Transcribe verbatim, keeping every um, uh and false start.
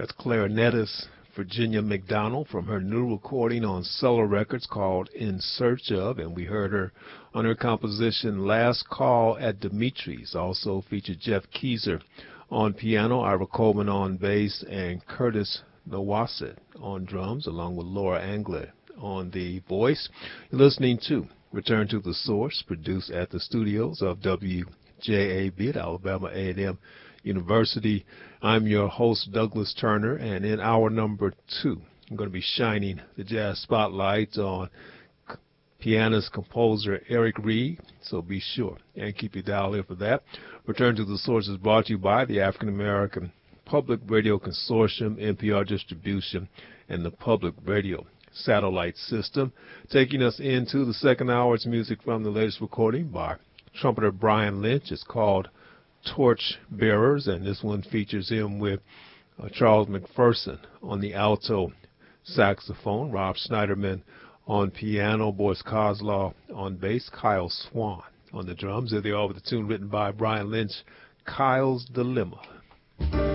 That's clarinetist Virginia McDonald from her new recording on Cellar Records called In Search Of, and we heard her on her composition Last Call at Dimitri's. Also featured Jeff Keezer on piano, Ira Coleman on bass, and Curtis Nowasset on drums, along with Laura Angler on the voice. You're listening to Return to the Source, produced at the studios of W J A B at Alabama A and M University. I'm your host, Douglas Turner, and in hour number two, I'm going to be shining the jazz spotlight on pianist, composer Eric Reed, so be sure and keep your dial in for that. Return to the Source is brought to you by the African American Public Radio Consortium, N P R Distribution, and the Public Radio Satellite System. Taking us into the second hour, it's music from the latest recording by trumpeter Brian Lynch. It's called Torch Bearers, and this one features him with uh, Charles McPherson on the alto saxophone, Rob Schneiderman on piano, Boris Kozlov on bass, Kyle Swan on the drums. There they are with the tune written by Brian Lynch, Kyle's Dilemma.